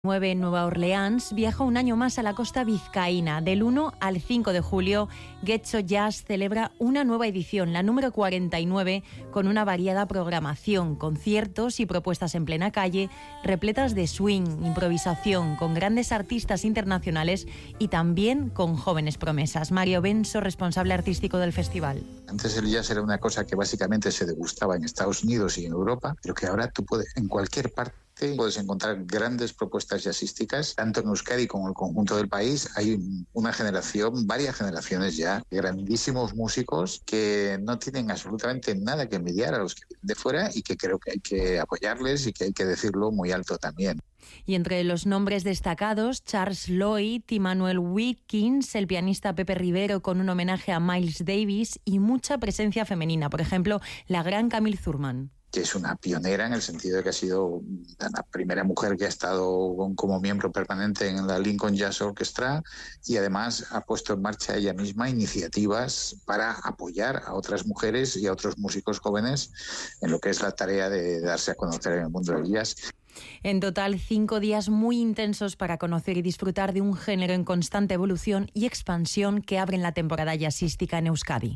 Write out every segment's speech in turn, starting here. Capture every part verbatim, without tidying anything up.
En Nueva Orleans viaja un año más a la costa vizcaína. Del uno al cinco de julio, Getxo Jazz celebra una nueva edición, la número cuarenta y nueve, con una variada programación, conciertos y propuestas en plena calle, repletas de swing, improvisación, con grandes artistas internacionales y también con jóvenes promesas. Mario Benso, responsable artístico del festival. Antes el jazz era una cosa que básicamente se degustaba en Estados Unidos y en Europa, pero que ahora tú puedes, en cualquier parte, puedes encontrar grandes propuestas jazzísticas, tanto en Euskadi como en el conjunto del país. Hay una generación, varias generaciones ya, de grandísimos músicos que no tienen absolutamente nada que envidiar a los que vienen de fuera y que creo que hay que apoyarles y que hay que decirlo muy alto también. Y entre los nombres destacados, Charles Lloyd, Immanuel Wilkins, el pianista Pepe Rivero con un homenaje a Miles Davis y mucha presencia femenina, por ejemplo, la gran Camille Thurman, que es una pionera en el sentido de que ha sido la primera mujer que ha estado como miembro permanente en la Lincoln Jazz Orchestra y además ha puesto en marcha ella misma iniciativas para apoyar a otras mujeres y a otros músicos jóvenes en lo que es la tarea de darse a conocer en el mundo del jazz. En total, cinco días muy intensos para conocer y disfrutar de un género en constante evolución y expansión que abren la temporada jazzística en Euskadi.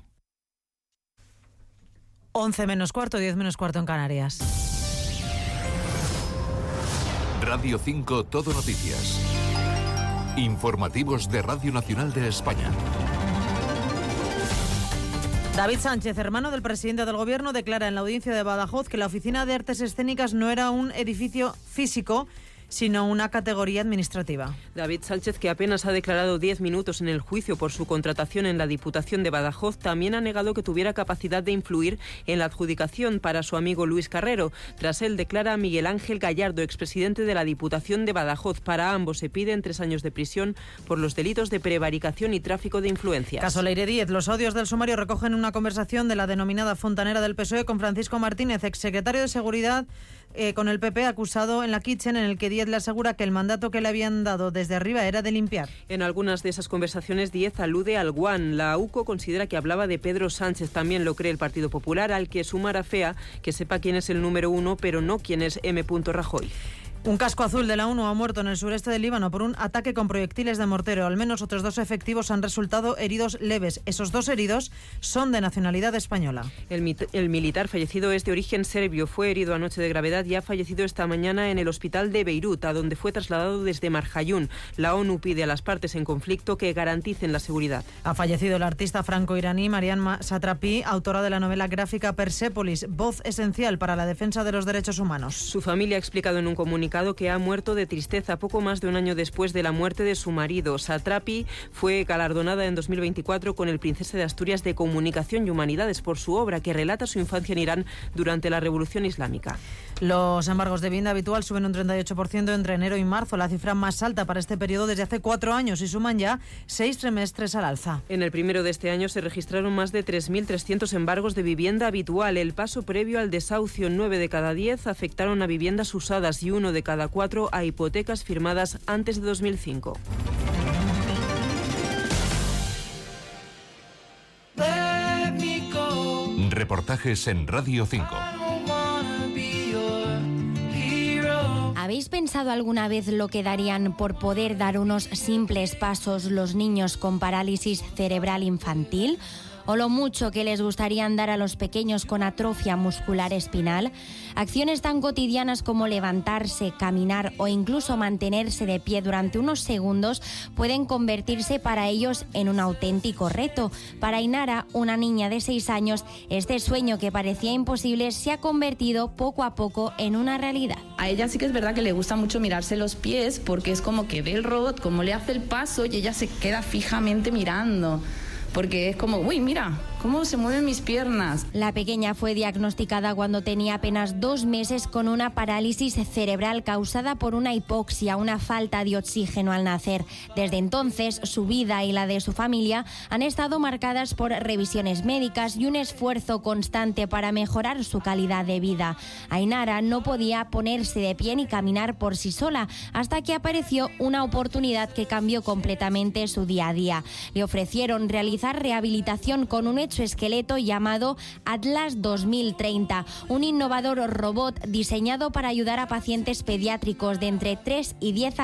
once menos cuarto, diez menos cuarto en Canarias. Radio cinco Todo Noticias. Informativos de Radio Nacional de España. David Sánchez, hermano del presidente del Gobierno, declara en la audiencia de Badajoz que la Oficina de Artes Escénicas no era un edificio físico, sino una categoría administrativa. David Sánchez, que apenas ha declarado diez minutos en el juicio por su contratación en la Diputación de Badajoz, también ha negado que tuviera capacidad de influir en la adjudicación para su amigo Luis Carrero. Tras él declara a Miguel Ángel Gallardo, expresidente de la Diputación de Badajoz. Para ambos se piden tres años de prisión por los delitos de prevaricación y tráfico de influencias. Caso Leire Díez. Los audios del sumario recogen una conversación de la denominada fontanera del P S O E con Francisco Martínez, exsecretario de Seguridad eh, con el P P, acusado en la Kitchen, en el que Díez le asegura que el mandato que le habían dado desde arriba era de limpiar. En algunas de esas conversaciones Díez alude al Guan. La U C O considera que hablaba de Pedro Sánchez. También lo cree el Partido Popular, al que sumara fea que sepa quién es el número uno, pero no quién es M. Rajoy. Un casco azul de la ONU ha muerto en el sureste del Líbano por un ataque con proyectiles de mortero. Al menos otros dos efectivos han resultado heridos leves. Esos dos heridos son de nacionalidad española. El, mit- el militar fallecido es de origen serbio. Fue herido anoche de gravedad y ha fallecido esta mañana en el hospital de Beirut, a donde fue trasladado desde Marjayún. La ONU pide a las partes en conflicto que garanticen la seguridad. Ha fallecido el artista franco-iraní Marian Satrapi, autora de la novela gráfica Persépolis, voz esencial para la defensa de los derechos humanos. Su familia ha explicado en un comunicado que ha muerto de tristeza poco más de un año después de la muerte de su marido. Satrapi fue galardonada en dos mil veinticuatro con el Princesa de Asturias de Comunicación y Humanidades por su obra que relata su infancia en Irán durante la Revolución Islámica. Los embargos de vivienda habitual suben un treinta y ocho por ciento entre enero y marzo, la cifra más alta para este periodo desde hace cuatro años, y suman ya seis trimestres al alza. En el primero de este año se registraron más de tres mil trescientos embargos de vivienda habitual. El paso previo al desahucio, nueve de cada diez afectaron a viviendas usadas y uno de cada cuatro a hipotecas firmadas antes de dos mil cinco. Reportajes en Radio cinco. ¿Habéis pensado alguna vez lo que darían por poder dar unos simples pasos los niños con parálisis cerebral infantil? ¿O lo mucho que les gustaría dar a los pequeños con atrofia muscular espinal? Acciones tan cotidianas como levantarse, caminar o incluso mantenerse de pie durante unos segundos pueden convertirse para ellos en un auténtico reto. Para Ainara, una niña de seis años, este sueño que parecía imposible se ha convertido poco a poco en una realidad. A ella sí que es verdad que le gusta mucho mirarse los pies, porque es como que ve el robot, como le hace el paso y ella se queda fijamente mirando. Porque es como, uy, mira, cómo se mueven mis piernas. La pequeña fue diagnosticada cuando tenía apenas dos meses con una parálisis cerebral causada por una hipoxia, una falta de oxígeno al nacer. Desde entonces, su vida y la de su familia han estado marcadas por revisiones médicas y un esfuerzo constante para mejorar su calidad de vida. Ainara no podía ponerse de pie ni caminar por sí sola, hasta que apareció una oportunidad que cambió completamente su día a día. Le ofrecieron realizar rehabilitación con un hecho exoesqueleto llamado Atlas dos mil treinta, un innovador robot diseñado para ayudar a pacientes pediátricos de entre tres y diez años